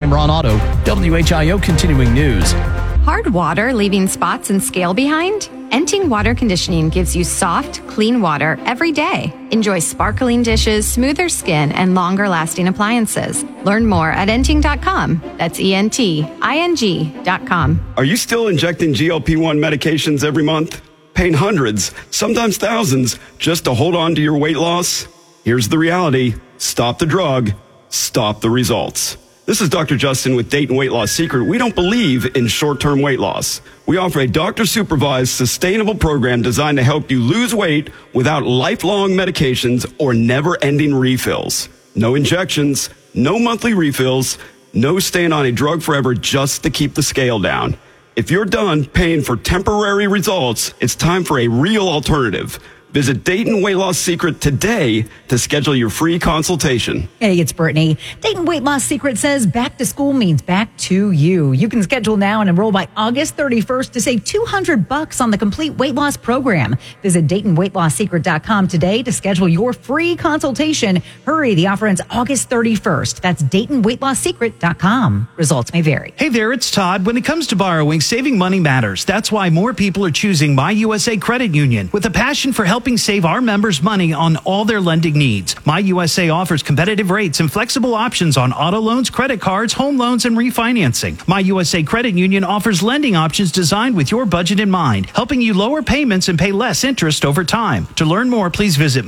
I'm Ron Otto, WHIO Continuing News. Hard water leaving spots and scale behind? Enting Water Conditioning gives you soft, clean water every day. Enjoy sparkling dishes, smoother skin, and longer-lasting appliances. Learn more at enting.com. That's ENTING.com. Are you still injecting GLP-1 medications every month? Paying hundreds, sometimes thousands, just to hold on to your weight loss? Here's the reality. Stop the drug. Stop the results. This is Dr. Justin with Dayton Weight Loss Secret. We don't believe in short-term weight loss. We offer a doctor-supervised, sustainable program designed to help you lose weight without lifelong medications or never-ending refills. No injections, no monthly refills, no staying on a drug forever just to keep the scale down. If you're done paying for temporary results, it's time for a real alternative. Visit Dayton Weight Loss Secret today to schedule your free consultation. Hey, it's Brittany. Dayton Weight Loss Secret says back to school means back to you. You can schedule now and enroll by August 31st to save $200 on the complete weight loss program. Visit DaytonWeightLossSecret.com today to schedule your free consultation. Hurry, the offer ends August 31st. That's DaytonWeightLossSecret.com. Results may vary. Hey there, it's Todd. When it comes to borrowing, saving money matters. That's why more people are choosing My USA Credit Union with a passion for helping save our members money on all their lending needs. My USA offers competitive rates and flexible options on auto loans, credit cards, home loans, and refinancing. My USA Credit Union offers lending options designed with your budget in mind, helping you lower payments and pay less interest over time. To learn more, please visit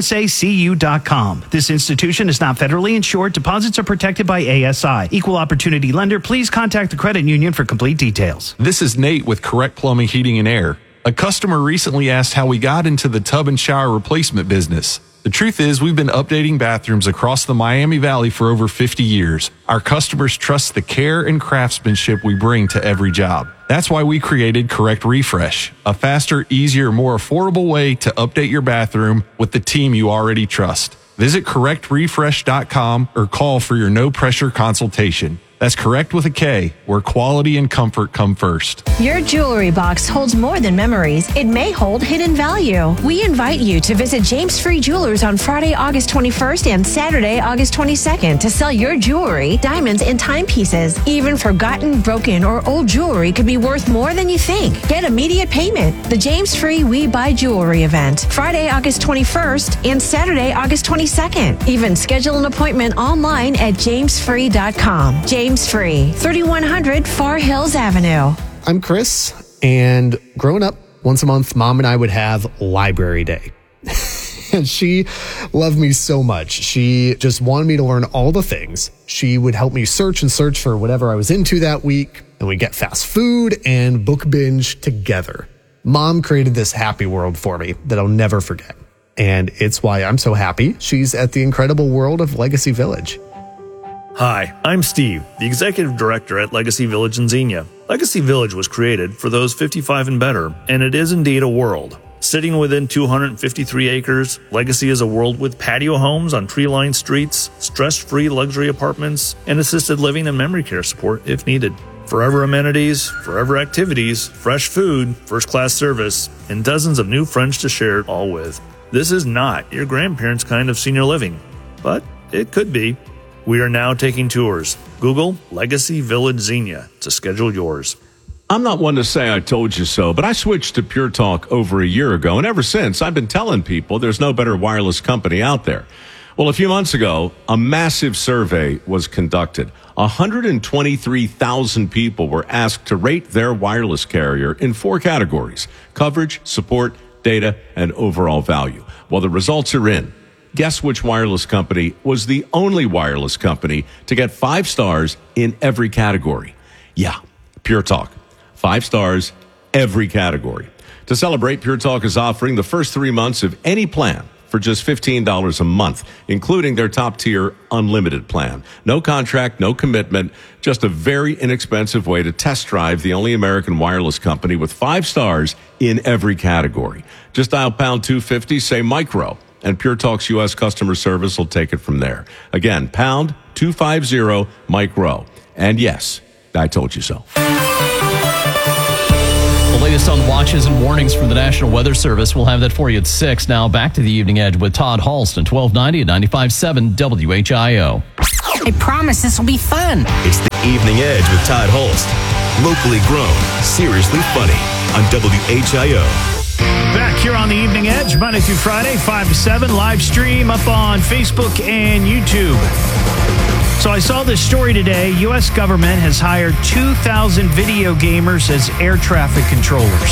myusacu.com. This institution is not federally insured. Deposits are protected by ASI. Equal opportunity lender. Please contact the credit union for complete details. This is Nate with Correct Plumbing, Heating, and Air. A customer recently asked how we got into the tub and shower replacement business. The truth is, we've been updating bathrooms across the Miami Valley for over 50 years. Our customers trust the care and craftsmanship we bring to every job. That's why we created Correct Refresh, a faster, easier, more affordable way to update your bathroom with the team you already trust. Visit correctrefresh.com or call for your no-pressure consultation. That's Correct with a K, where quality and comfort come first. Your jewelry box holds more than memories. It may hold hidden value. We invite you to visit James Free Jewelers on Friday, August 21st and Saturday, August 22nd to sell your jewelry, diamonds, and timepieces. Even forgotten, broken, or old jewelry could be worth more than you think. Get immediate payment. The James Free We Buy Jewelry event, Friday, August 21st and Saturday, August 22nd. Even schedule an appointment online at jamesfree.com. James Free, 3100 Far Hills Avenue. I'm Chris, and growing up, once a month, Mom and I would have library day. And she loved me so much. She just wanted me to learn all the things. She would help me search for whatever I was into that week, and we'd get fast food and book binge together. Mom created this happy world for me that I'll never forget. And it's why I'm so happy she's at the incredible world of Legacy Village. Hi, I'm Steve, the Executive Director at Legacy Village in Xenia. Legacy Village was created for those 55 and better, and it is indeed a world. Sitting within 253 acres, Legacy is a world with patio homes on tree-lined streets, stress-free luxury apartments, and assisted living and memory care support if needed. Forever amenities, forever activities, fresh food, first-class service, and dozens of new friends to share it all with. This is not your grandparents' kind of senior living, but it could be. We are now taking tours. Google Legacy Village Xenia to schedule yours. I'm not one to say I told you so, but I switched to Pure Talk over a year ago, and ever since, I've been telling people there's no better wireless company out there. Well, a few months ago, a massive survey was conducted. 123,000 people were asked to rate their wireless carrier in 4 categories: coverage, support, data, and overall value. Well, the results are in. Guess which wireless company was the only wireless company to get 5 stars in every category? Yeah, Pure Talk. 5 stars, every category. To celebrate, Pure Talk is offering the first 3 months of any plan for just $15 a month, including their top-tier unlimited plan. No contract, no commitment, just a very inexpensive way to test drive the only American wireless company with 5 stars in every category. Just dial pound 250, say micro, and Pure Talk's U.S. customer service will take it from there. Again, pound 250 micro. And yes, I told you so. The latest on watches and warnings from the National Weather Service. We'll have that for you at 6. Now back to the Evening Edge with Todd Halston, 1290 at 95.7 WHIO. I promise this will be fun. It's the Evening Edge with Todd Holst. Locally grown, seriously funny on WHIO. Back here on the Evening Edge, Monday through Friday, 5 to 7, live stream up on Facebook and YouTube. So I saw this story today. U.S. government has hired 2,000 video gamers as air traffic controllers.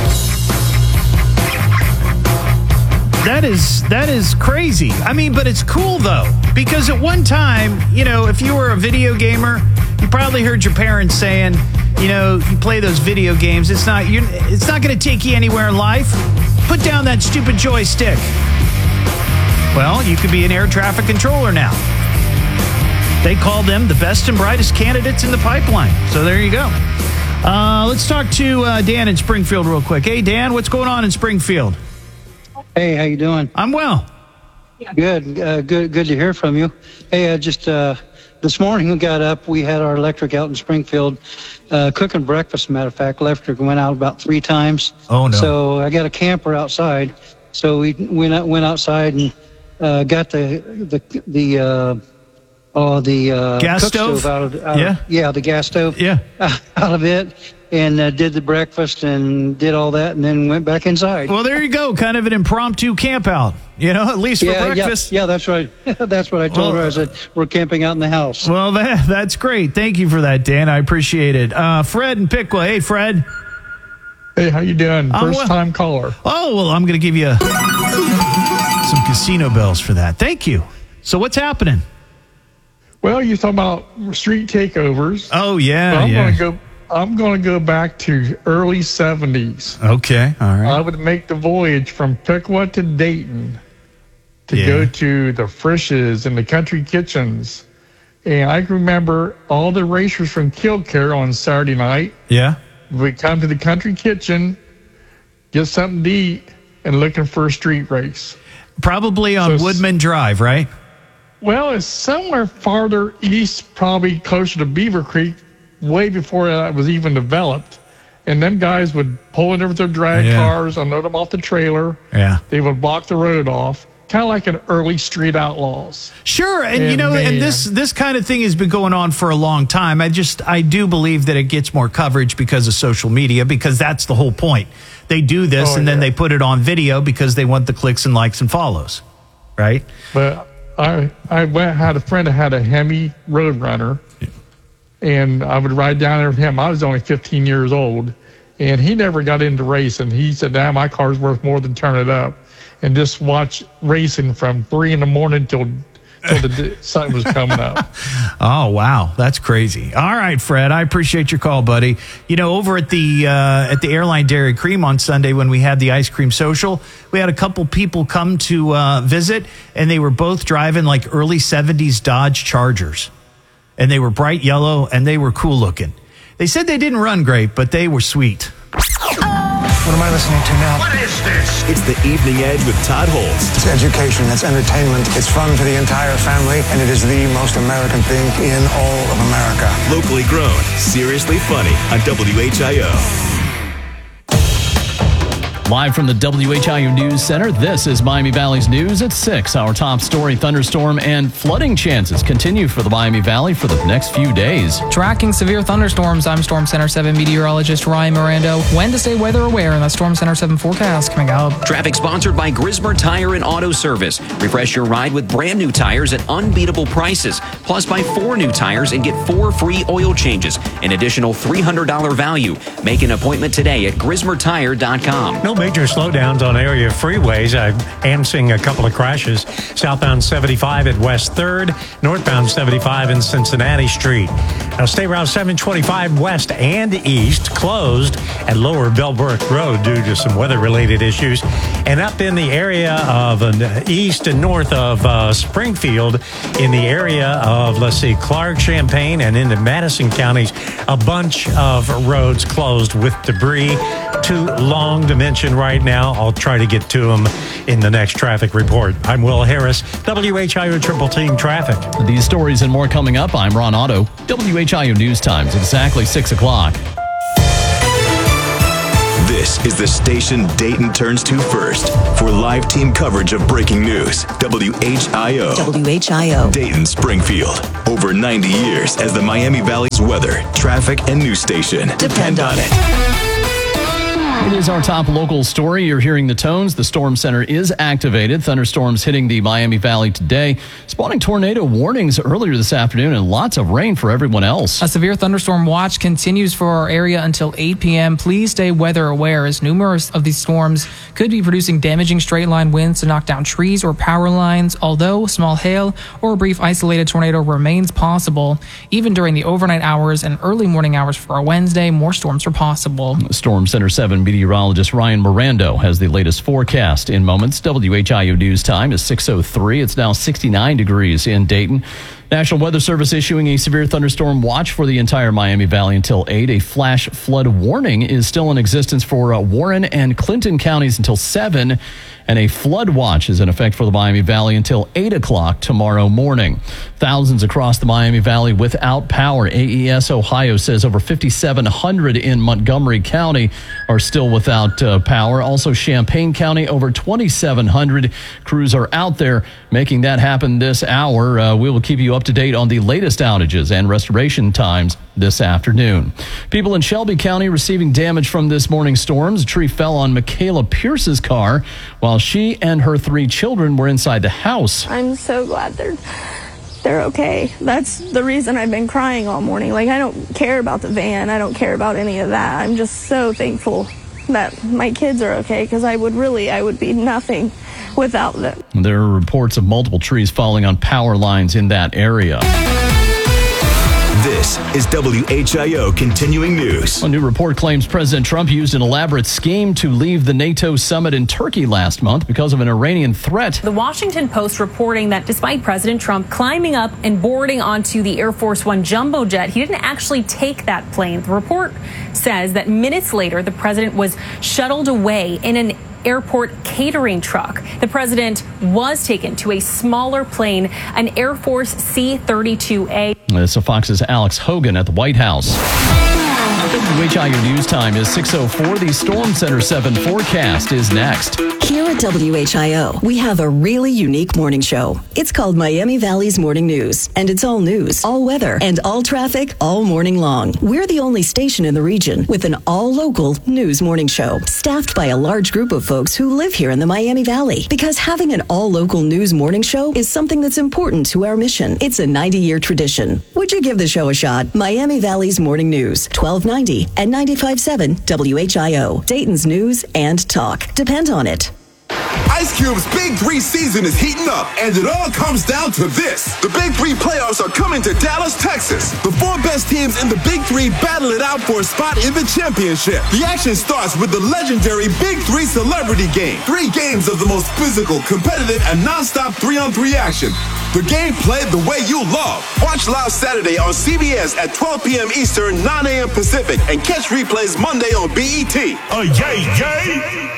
That is crazy. I mean, but it's cool, though, because at one time, if you were a video gamer, you probably heard your parents saying, you play those video games, it's not going to take you anywhere in life. Put down that stupid joystick. Well, you could be an air traffic controller now. They call them the best and brightest candidates in the pipeline. So there you go. Let's talk to Dan in Springfield real quick. Hey, Dan, what's going on in Springfield? Hey, how you doing? I'm well. Good. Good to hear from you. Hey, just this morning we got up. We had our electric out in Springfield cooking breakfast. As a matter of fact, electric went out about 3 times. Oh no! So I got a camper outside. So we went outside and got the gas cook stove out of the gas stove out of it. And did the breakfast and did all that and then went back inside. Well, there you go. Kind of an impromptu camp out, at least for breakfast. Yeah, that's right. That's what I told her. I said, we're camping out in the house. Well, that's great. Thank you for that, Dan. I appreciate it. Fred in Piqua. Hey, Fred. Hey, how you doing? First-time caller. Oh, well, I'm going to give you some casino bells for that. Thank you. So what's happening? Well, you're talking about street takeovers. Oh, yeah, I'm going to go back to early 70s. Okay, all right. I would make the voyage from Piqua to Dayton to go to the Frisch's and the Country Kitchens. And I can remember all the racers from Killcare on Saturday night. Yeah. We'd come to the Country Kitchen, get something to eat, and looking for a street race. Probably on Woodman Drive, right? Well, it's somewhere farther east, probably closer to Beaver Creek, way before that was even developed. And them guys would pull in with their drag cars, unload them off the trailer. Yeah. They would block the road off, kind of like an early Street Outlaws. Sure, and this kind of thing has been going on for a long time. I do believe that it gets more coverage because of social media, because that's the whole point. They do this then they put it on video because they want the clicks and likes and follows, right? But I had a friend that had a Hemi Roadrunner. And I would ride down there with him. I was only 15 years old, and he never got into racing. He said, "Damn, my car's worth more than turn it up," and just watch racing from 3 a.m. till the sun was coming up. Oh, wow. That's crazy. All right, Fred, I appreciate your call, buddy. Over at the Airline Dairy Cream on Sunday when we had the ice cream social, we had a couple people come to visit, and they were both driving like early 70s Dodge Chargers. And they were bright yellow, and they were cool looking. They said they didn't run great, but they were sweet. What am I listening to now? What is this? It's the Evening Edge with Todd Holst. It's education, it's entertainment, it's fun for the entire family, and it is the most American thing in all of America. Locally grown, seriously funny on WHIO. Live from the WHIO News Center, this is Miami Valley's news at 6. Our top story, thunderstorm and flooding chances continue for the Miami Valley for the next few days. Tracking severe thunderstorms, I'm Storm Center 7 meteorologist Ryan Mirando. When to stay weather aware in that Storm Center 7 forecast coming up. Traffic sponsored by Grismer Tire and Auto Service. Refresh your ride with brand new tires at unbeatable prices. Plus, buy 4 new tires and get 4 free oil changes. An additional $300 value. Make an appointment today at GrismerTire.com. No major slowdowns on area freeways. I am seeing a couple of crashes. Southbound 75 at West 3rd, northbound 75 in Cincinnati Street. Now, State Route 725 west and east closed at Lower Bellbrook Road due to some weather-related issues. And up in the area of east and north of Springfield, in the area of, Clark, Champaign, and into Madison counties, a bunch of roads closed with debris. Too long to mention right now. I'll try to get to them in the next traffic report. I'm Will Harris, WHIO Triple Team Traffic. These stories and more coming up. I'm Ron Otto, WHIO News Times, exactly 6 o'clock. This is the station Dayton turns to first for live team coverage of breaking news. WHIO. WHIO. Dayton, Springfield. Over 90 years as the Miami Valley's weather, traffic, and news station. Depend on it. It is our top local story. You're hearing the tones. The storm center is activated. Thunderstorms hitting the Miami Valley today, spawning tornado warnings earlier this afternoon and lots of rain for everyone else. A severe thunderstorm watch continues for our area until 8 p.m. Please stay weather aware as numerous of these storms could be producing damaging straight line winds to knock down trees or power lines, although small hail or a brief isolated tornado remains possible. Even during the overnight hours and early morning hours for a Wednesday, more storms are possible. Storm Center 7 meteorologist Ryan Mirando has the latest forecast in moments. WHIO News Time is 6:03. It's now 69 degrees in Dayton. National Weather Service issuing a severe thunderstorm watch for the entire Miami Valley until 8. A flash flood warning is still in existence for Warren and Clinton counties until 7. And a flood watch is in effect for the Miami Valley until 8 o'clock tomorrow morning. Thousands across the Miami Valley without power. AES Ohio says over 5,700 in Montgomery County are still without power. Also Champaign County, over 2,700 crews are out there making that happen this hour. We will keep you up to date on the latest outages and restoration times this afternoon. People in Shelby County receiving damage from this morning's storms. A tree fell on Michaela Pierce's car while she and her 3 children were inside the house. I'm so glad they're okay. That's the reason I've been crying all morning. Like, I don't care about the van. I don't care about any of that. I'm just so thankful that my kids are okay, because I would be nothing without them. There are reports of multiple trees falling on power lines in that area. This is WHIO Continuing News. A new report claims President Trump used an elaborate scheme to leave the NATO summit in Turkey last month because of an Iranian threat. The Washington Post reporting that despite President Trump climbing up and boarding onto the Air Force One jumbo jet, he didn't actually take that plane. The report says that minutes later, the president was shuttled away in an airport catering truck. The president was taken to a smaller plane, an Air Force C-32A. This is Fox's Alex Hogan at the White House. WHIO News Time is 6:04. The Storm Center 7 forecast is next. Here at WHIO, we have a really unique morning show. It's called Miami Valley's Morning News, and it's all news, all weather, and all traffic all morning long. We're the only station in the region with an all-local news morning show, staffed by a large group of folks who live here in the Miami Valley. Because having an all-local news morning show is something that's important to our mission. It's a 90-year tradition. Would you give the show a shot? Miami Valley's Morning News, 1290 and 95.7 WHIO. Dayton's news and talk. Depend on it. Ice Cube's Big 3 season is heating up, and it all comes down to this. The Big 3 playoffs are coming to Dallas, Texas. The 4 best teams in the Big 3 battle it out for a spot in the championship. The action starts with the legendary Big 3 Celebrity Game. 3 games of the most physical, competitive, and non-stop 3-on-3 action. The game played the way you love. Watch live Saturday on CBS at 12 p.m. Eastern, 9 a.m. Pacific, and catch replays Monday on BET. Yay!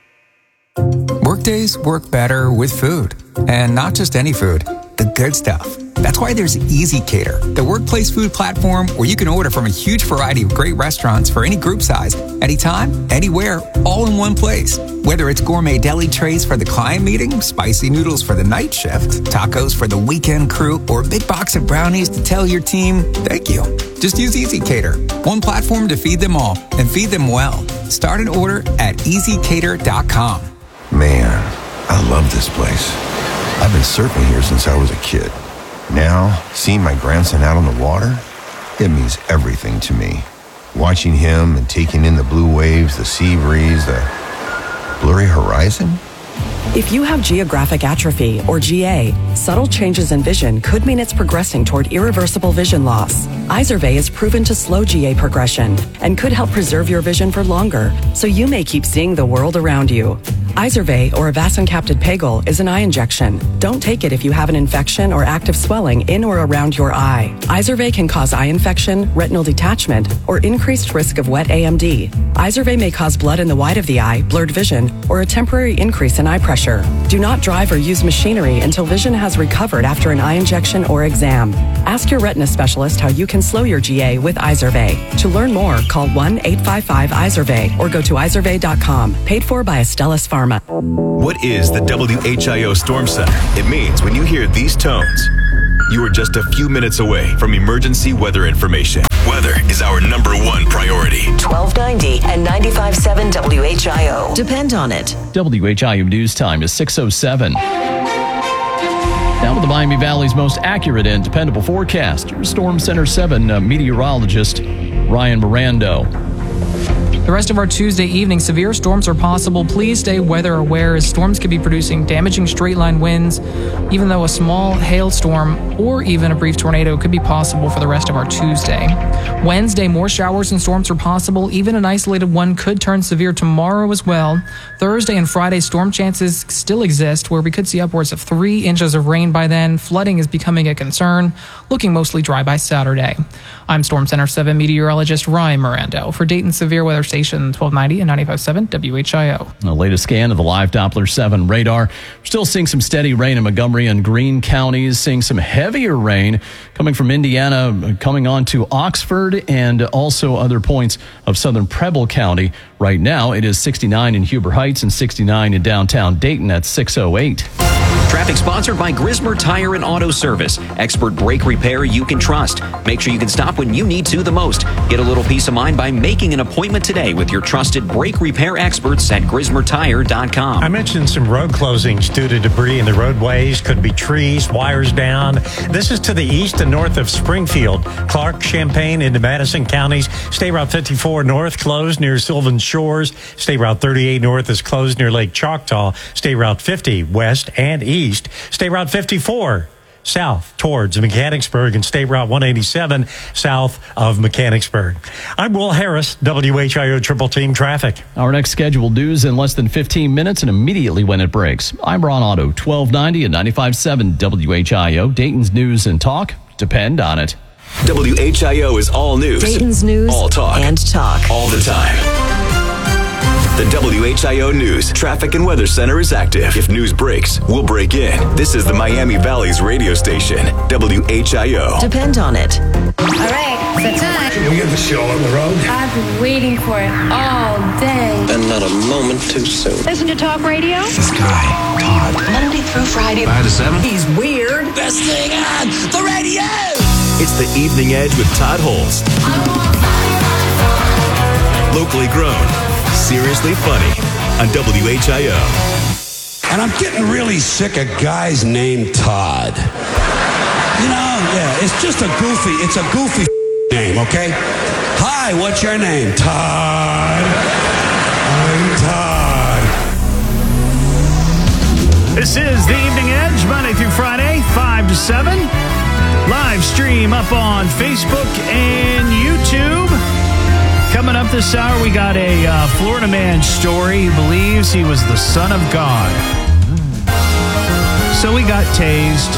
Workdays work better with food, and not just any food, the good stuff. That's why there's Easy Cater, the workplace food platform where you can order from a huge variety of great restaurants for any group size, anytime, anywhere, all in one place. Whether it's gourmet deli trays for the client meeting, spicy noodles for the night shift, tacos for the weekend crew, or a big box of brownies to tell your team, thank you. Just use Easy Cater, one platform to feed them all, and feed them well. Start an order at easycater.com. Man, I love this place. I've been surfing here since I was a kid. Now, seeing my grandson out on the water, it means everything to me. Watching him and taking in the blue waves, the sea breeze, the blurry horizon. If you have geographic atrophy, or GA, subtle changes in vision could mean it's progressing toward irreversible vision loss. Izervay is proven to slow GA progression and could help preserve your vision for longer, so you may keep seeing the world around you. Izervay, or avacincaptad pegol, is an eye injection. Don't take it if you have an infection or active swelling in or around your eye. Izervay can cause eye infection, retinal detachment, or increased risk of wet AMD. Izervay may cause blood in the white of the eye, blurred vision, or a temporary increase in eye pressure. Do not drive or use machinery until vision has recovered after an eye injection or exam. Ask your retina specialist how you can slow your GA with Izervay. To learn more, call 1-855-IZERVAY or go to izervay.com. Paid for by Astellas Pharma. What is the WHIO Storm Center? It means when you hear these tones, you are just a few minutes away from emergency weather information. Weather is our number one priority. 1290 and 95.7 WHIO. Depend on it. WHIO News Time is 6:07. Now to the Miami Valley's most accurate and dependable forecast. Your Storm Center 7 meteorologist, Ryan Mirando. The rest of our Tuesday evening, severe storms are possible. Please stay weather aware as storms could be producing damaging straight-line winds, even though a small hailstorm or even a brief tornado could be possible for the rest of our Tuesday. Wednesday, more showers and storms are possible. Even an isolated one could turn severe tomorrow as well. Thursday and Friday, storm chances still exist, where we could see upwards of 3 inches of rain by then. Flooding is becoming a concern, looking mostly dry by Saturday. I'm Storm Center 7 meteorologist Ryan Mirando for Dayton Severe Weather Station 1290 and 95.7 WHIO. The latest scan of the live Doppler 7 radar. We're still seeing some steady rain in Montgomery and Greene counties, seeing some heavier rain coming from Indiana, coming on to Oxford and also other points of southern Preble County. Right now, it is 69 in Huber Heights and 69 in downtown Dayton at 6:08. Traffic sponsored by Grismer Tire and Auto Service. Expert brake repair you can trust. Make sure you can stop when you need to the most. Get a little peace of mind by making an appointment today with your trusted brake repair experts at GrismerTire.com. I mentioned some road closings due to debris in the roadways. Could be trees, wires down. This is to the east and north of Springfield. Clark, Champaign into Madison counties. State Route 54 north closed near Sylvan Shores. State Route 38 north is closed near Lake Choctaw. State Route 50 west and east. State Route 54 south towards Mechanicsburg and State Route 187 south of Mechanicsburg. I'm Will Harris, WHIO Triple Team Traffic. Our next scheduled news in less than 15 minutes and immediately when it breaks. I'm Ron Otto, 1290 and 95.7 WHIO. Dayton's news and talk. Depend on it. WHIO is all news. Dayton's news all talk. And talk. All the time. The WHIO News Traffic and Weather Center is active. If news breaks, we'll break in. This is the Miami Valley's radio station, WHIO. Depend on it. All right, it's time. Can we get the show on the road? I've been waiting for it all day. And not a moment too soon. Listen to talk radio. This guy, Todd. Monday through Friday. 5 to 7. He's weird. Best thing on the radio. It's the Evening Edge with Todd Holst. Locally grown. Seriously funny on WHIO. And I'm getting really sick of guys named Todd. You know, yeah, it's just a goofy name, okay? Hi, what's your name? Todd. I'm Todd. This is the Evening Edge, Monday through Friday, 5 to 7. Live stream up on Facebook and YouTube. Coming up this hour, we got a Florida man story. He believes he was the son of God. So we got tased.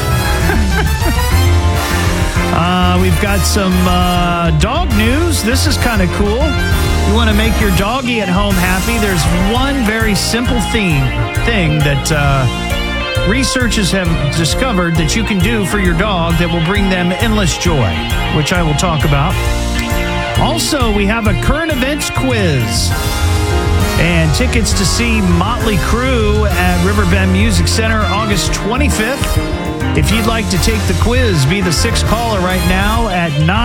We've got some dog news. This is kind of cool. You want to make your doggy at home happy? There's one very simple thing that researchers have discovered that you can do for your dog that will bring them endless joy, which I will talk about. Also, we have a current events quiz and tickets to see Motley Crue at Riverbend Music Center August 25th. If you'd like to take the quiz, be the sixth caller right now at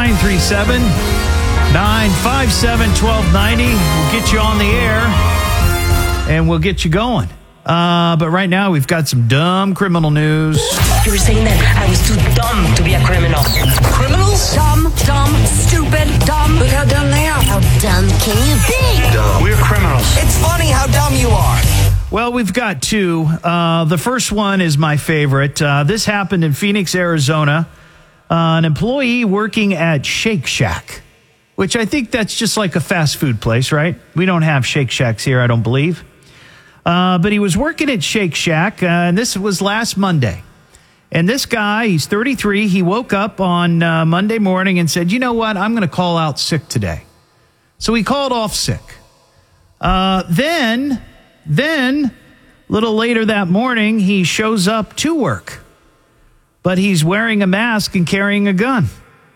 937-957-1290. We'll get you on the air and we'll get you going. But right now, we've got some dumb criminal news. You were saying that I was too dumb to be a criminal. Criminals? Dumb, stupid, dumb. Look how dumb they are. How dumb can you be? Dumb. We're criminals. It's funny how dumb you are. Well, we've got two. The first one is my favorite. This happened in Phoenix, Arizona. An employee working at Shake Shack, which I think that's just like a fast food place, right? We don't have Shake Shacks here, I don't believe. But he was working at Shake Shack, and this was last Monday. And this guy, he's 33. He woke up on Monday morning and said, you know what? I'm going to call out sick today. So he called off sick. Then, a little later that morning, he shows up to work. But he's wearing a mask and carrying a gun.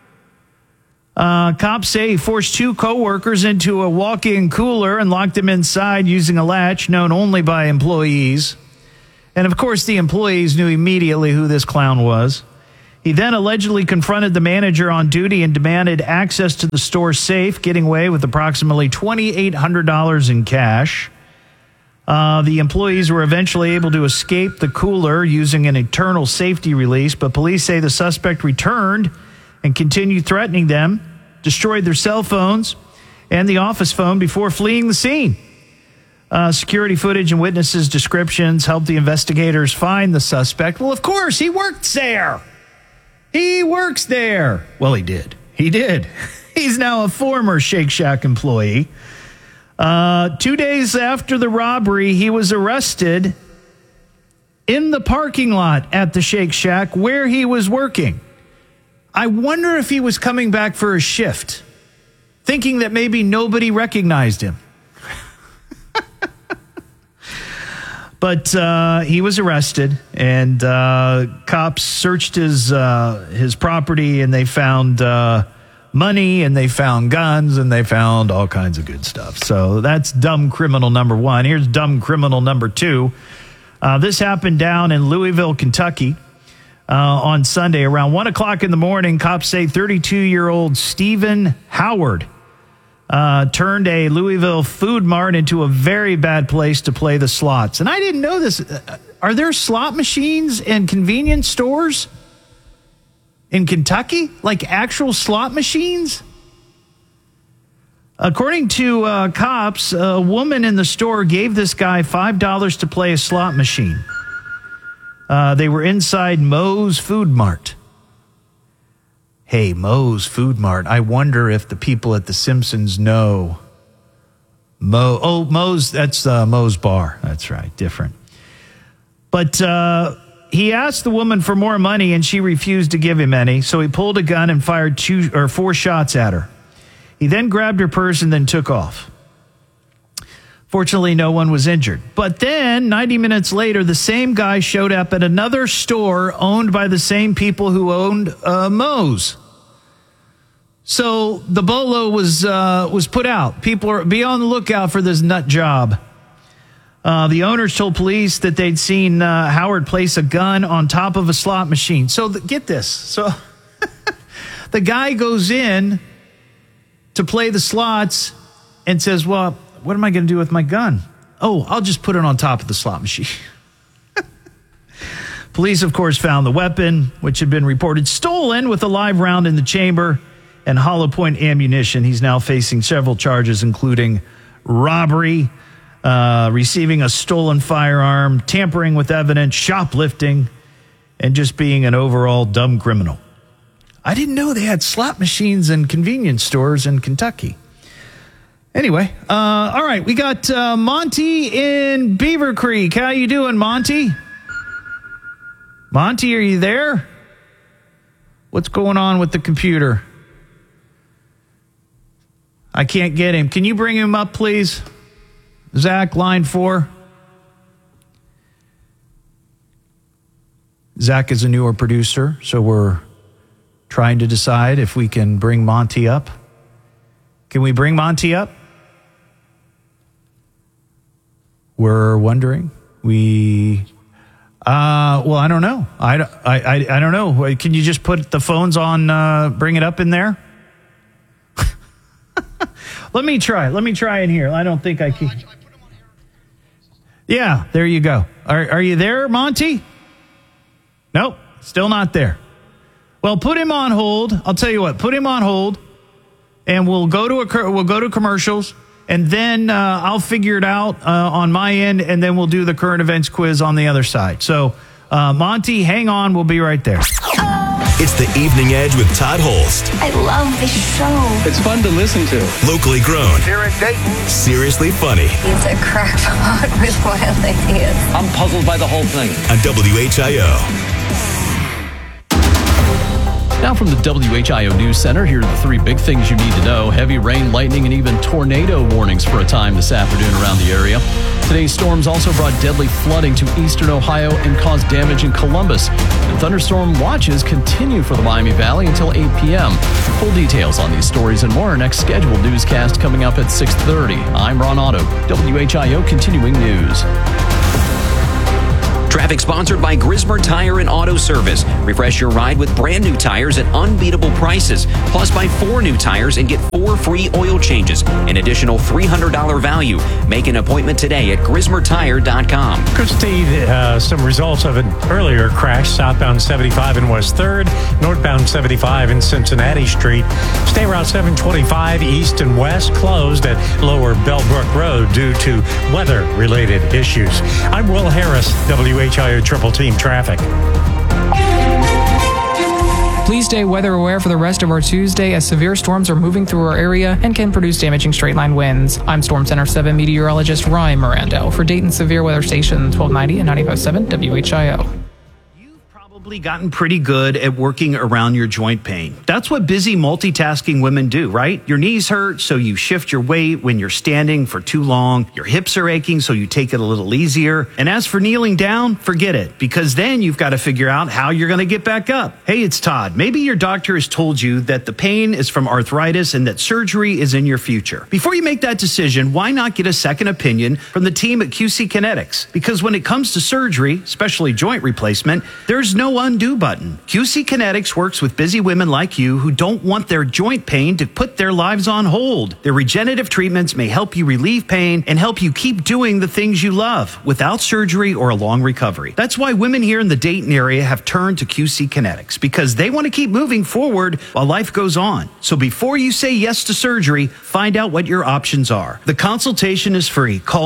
Cops say he forced 2 coworkers into a walk-in cooler and locked them inside using a latch known only by employees. And, of course, the employees knew immediately who this clown was. He then allegedly confronted the manager on duty and demanded access to the store safe, getting away with approximately $2,800 in cash. The employees were eventually able to escape the cooler using an internal safety release, but police say the suspect returned and continued threatening them, destroyed their cell phones and the office phone before fleeing the scene. Security footage and witnesses' descriptions helped the investigators find the suspect. Well, of course, he worked there. He works there. Well, he did. He did. He's now a former Shake Shack employee. 2 days after the robbery, he was arrested in the parking lot at the Shake Shack where he was working. I wonder if he was coming back for a shift, thinking that maybe nobody recognized him. But he was arrested, and cops searched his property, and they found money, and they found guns, and they found all kinds of good stuff. So that's dumb criminal number 1. Here's dumb criminal number 2. This happened down in Louisville, Kentucky, on Sunday. Around 1 o'clock in the morning, cops say 32-year-old Stephen Howard turned a Louisville food mart into a very bad place to play the slots. And I didn't know this. Are there slot machines in convenience stores in Kentucky? Like actual slot machines? According to cops, a woman in the store gave this guy $5 to play a slot machine. They were inside Moe's Food Mart. Hey, Moe's Food Mart. I wonder if the people at The Simpsons know Moe. Oh, Moe's, that's Moe's Bar. That's right, different. But he asked the woman for more money, and she refused to give him any. So he pulled a gun and fired 4 shots at her. He then grabbed her purse and then took off. Fortunately, no one was injured. But then, 90 minutes later, the same guy showed up at another store owned by the same people who owned Moe's. So the bolo was put out. Be on the lookout for this nut job. The owners told police that they'd seen Howard place a gun on top of a slot machine. So get this. So the guy goes in to play the slots and says, well, what am I going to do with my gun? Oh, I'll just put it on top of the slot machine. Police, of course, found the weapon, which had been reported stolen with a live round in the chamber and hollow point ammunition. He's now facing several charges, including robbery, receiving a stolen firearm, tampering with evidence, shoplifting, and just being an overall dumb criminal. I didn't know they had slot machines in convenience stores in Kentucky. Anyway, all right, we got Monty in Beaver Creek. How you doing, Monty? Monty, are you there? What's going on with the computer? I can't get him. Can you bring him up, please? Zach, line 4. Zach is a newer producer, so we're trying to decide if we can bring Monty up. Can we bring Monty up? We're wondering. Well, I don't know. I don't know. Can you just put the phones on, bring it up in there? Let me try in here. I don't think I can. Yeah, there you go. Are you there, Monty? Nope, still not there. Well, put him on hold. I'll tell you what, put him on hold, and we'll go to commercials, and then I'll figure it out on my end, and then we'll do the current events quiz on the other side. So, Monty, hang on. We'll be right there. It's The Evening Edge with Todd Holst. I love this show. It's fun to listen to. Locally grown. Here in Dayton. Seriously funny. It's a crackpot with wild ideas. I'm puzzled by the whole thing. On WHIO. Now from the WHIO News Center, here are the three big things you need to know. Heavy rain, lightning, and even tornado warnings for a time this afternoon around the area. Today's storms also brought deadly flooding to eastern Ohio and caused damage in Columbus. And thunderstorm watches continue for the Miami Valley until 8 p.m. Full details on these stories and more next scheduled newscast coming up at 6:30. I'm Ron Otto, WHIO Continuing News. Traffic sponsored by Grismer Tire and Auto Service. Refresh your ride with brand new tires at unbeatable prices. Plus, buy 4 new tires and get 4 free oil changes. An additional $300 value. Make an appointment today at GrismerTire.com. Christy, some results of an earlier crash southbound 75 in West 3rd, northbound 75 in Cincinnati Street. State Route 725 east and west closed at Lower Bellbrook Road due to weather-related issues. I'm Will Harris, WHIO Triple Team Traffic. Please stay weather aware for the rest of our Tuesday as severe storms are moving through our area and can produce damaging straight-line winds. I'm Storm Center 7 meteorologist Ryan Mirando for Dayton Severe Weather Station 1290 and 95.7 WHIO. Gotten pretty good at working around your joint pain. That's what busy multitasking women do, right? Your knees hurt, so you shift your weight when you're standing for too long. Your hips are aching, so you take it a little easier. And as for kneeling down, forget it, because then you've got to figure out how you're going to get back up. Hey, it's Todd. Maybe your doctor has told you that the pain is from arthritis and that surgery is in your future. Before you make that decision, why not get a second opinion from the team at QC Kinetics? Because when it comes to surgery, especially joint replacement, there's no undo button. QC Kinetics works with busy women like you who don't want their joint pain to put their lives on hold. Their regenerative treatments may help you relieve pain and help you keep doing the things you love without surgery or a long recovery. That's why women here in the Dayton area have turned to QC Kinetics, because they want to keep moving forward while life goes on. So before you say yes to surgery, find out what your options are. The consultation is free. Call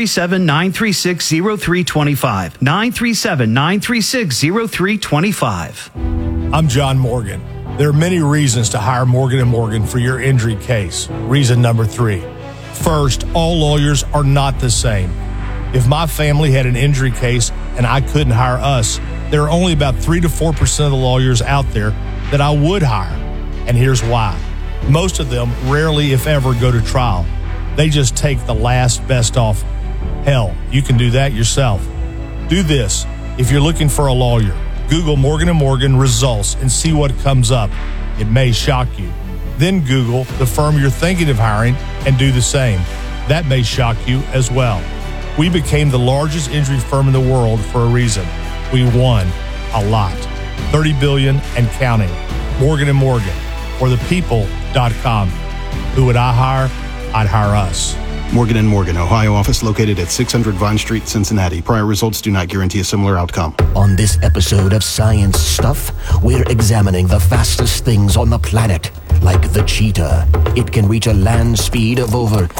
937-936-0325. 937-936-0325. I'm John Morgan. There are many reasons to hire Morgan & Morgan for your injury case. Reason number 3. First, all lawyers are not the same. If my family had an injury case and I couldn't hire us, there are only about 3 to 4% of the lawyers out there that I would hire. And here's why. Most of them rarely, if ever, go to trial. They just take the last best offer. Hell, you can do that yourself. Do this. If you're looking for a lawyer, Google Morgan & Morgan results and see what comes up. It may shock you. Then Google the firm you're thinking of hiring and do the same. That may shock you as well. We became the largest injury firm in the world for a reason. We won a lot. $30 billion and counting. Morgan & Morgan, or thepeople.com. Who would I hire? I'd hire us. Morgan & Morgan, Ohio office located at 600 Vine Street, Cincinnati. Prior results do not guarantee a similar outcome. On this episode of Science Stuff, we're examining the fastest things on the planet, like the cheetah. It can reach a land speed of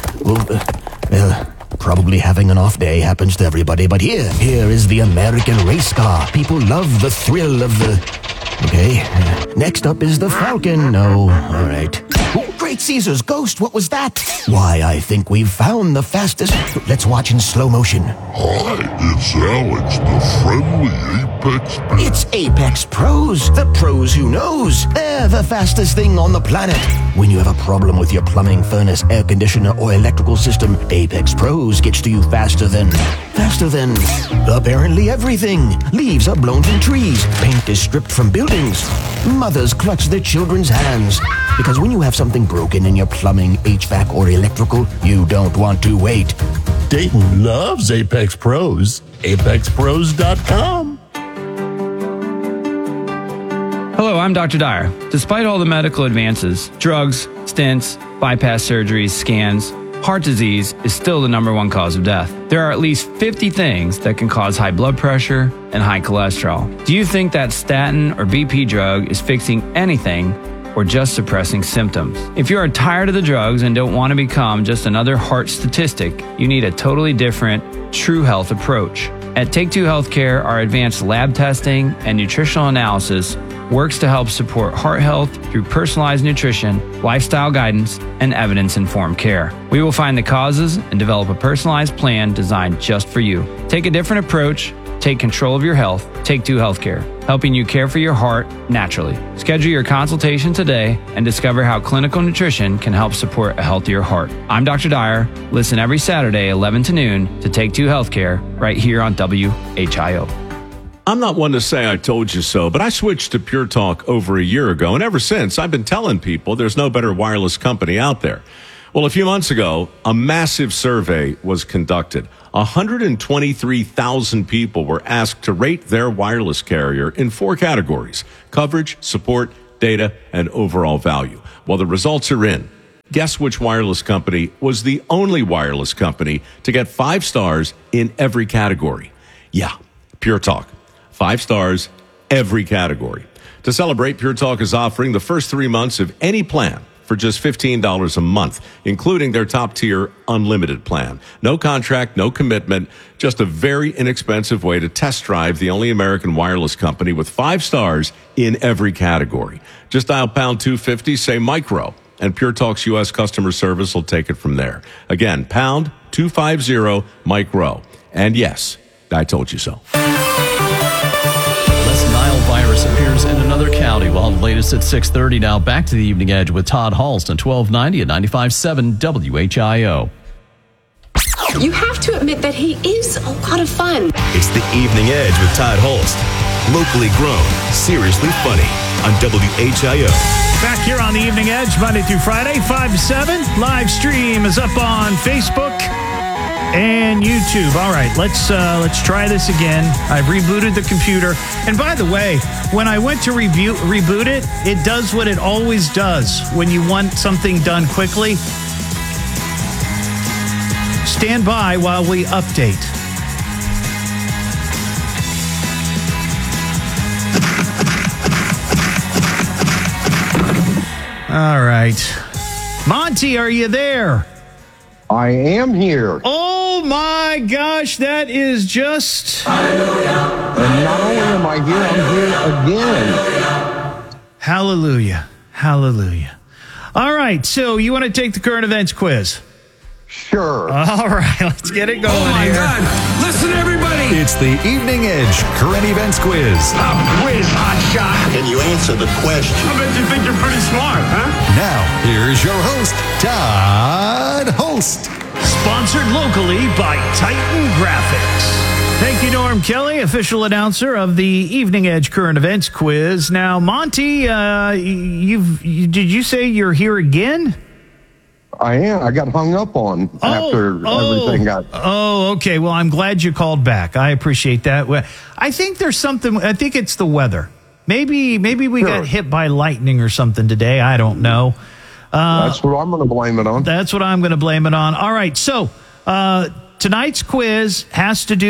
probably having an off day happens to everybody, but here is the American race car. People love the thrill of the... Okay, next up is the Falcon. No, all right. Oh, Great Caesar's ghost, what was that? Why, I think we've found the fastest... Let's watch in slow motion. Hi, it's Alex, the friendly Apex Pro. It's Apex Pros, the pros who knows. They're the fastest thing on the planet. When you have a problem with your plumbing, furnace, air conditioner, or electrical system, Apex Pros gets to you faster than apparently everything. Leaves are blown from trees. Paint is stripped from buildings. Mothers clutch their children's hands. Because when you have something broken in your plumbing, HVAC, or electrical, you don't want to wait. Dayton loves Apex Pros. ApexPros.com. Hello, I'm Dr. Dyer. Despite all the medical advances, drugs, stents, bypass surgeries, scans, heart disease is still the #1 cause of death. There are at least 50 things that can cause high blood pressure and high cholesterol. Do you think that statin or BP drug is fixing anything or just suppressing symptoms? If you are tired of the drugs and don't want to become just another heart statistic, you need a totally different, true health approach. At Take Two Healthcare, our advanced lab testing and nutritional analysis works to help support heart health through personalized nutrition, lifestyle guidance, and evidence-informed care. We will find the causes and develop a personalized plan designed just for you. Take a different approach. Take control of your health. Take Two Healthcare, helping you care for your heart naturally. Schedule your consultation today and discover how clinical nutrition can help support a healthier heart. I'm Dr. Dyer. Listen every Saturday, 11 to noon, to Take Two Healthcare right here on WHIO. I'm not one to say I told you so, but I switched to Pure Talk over a year ago, and ever since, I've been telling people there's no better wireless company out there. Well, a few months ago, a massive survey was conducted. 123,000 people were asked to rate their wireless carrier in 4 categories: coverage, support, data, and overall value. Well, the results are in. Guess which wireless company was the only wireless company to get 5 stars in every category? Yeah, Pure Talk. 5 stars, every category. To celebrate, Pure Talk is offering the first 3 months of any plan for just $15 a month, including their top-tier unlimited plan. No contract, no commitment, just a very inexpensive way to test drive the only American wireless company with 5 stars in every category. Just dial pound 250, say micro, and Pure Talk's U.S. customer service will take it from there. Again, pound 250 micro. And yes, I told you so. Nile virus appears in another county. We'll have the latest at 6:30 now. Back to the Evening Edge with Todd Halst on 1290 at 95.7 WHIO. You have to admit that he is a lot of fun. It's the Evening Edge with Todd Holst. Locally grown, seriously funny on WHIO. Back here on the Evening Edge, Monday through Friday, 5 to 7. Live stream is up on Facebook and YouTube. All right, let's try this again. I've rebooted the computer. And by the way, when I went to reboot it, it does what it always does when you want something done quickly. Stand by while we update. All right. Monty, are you there? I am here. Oh my gosh, that is just... Hallelujah. And not only am I here, I'm here again. Hallelujah. Hallelujah. All right, so you want to take the current events quiz? Sure. All right, let's get it going here. Oh my God. Listen, everybody. It's the Evening Edge Current Events Quiz. Pop quiz, hot shot. Can you answer the question? I bet you think you're pretty smart, huh? Now, here's your host, Todd Holst. Sponsored locally by Titan Graphics. Thank you, Norm Kelly, official announcer of the Evening Edge Current Events Quiz. Now, Monty, did you say you're here again? I am. I got hung up on after everything got... Oh, okay. Well, I'm glad you called back. I appreciate that. I think there's something... I think it's the weather. Maybe we got hit by lightning or something today. I don't know. That's what I'm going to blame it on. That's what I'm going to blame it on. All right. So tonight's quiz has to do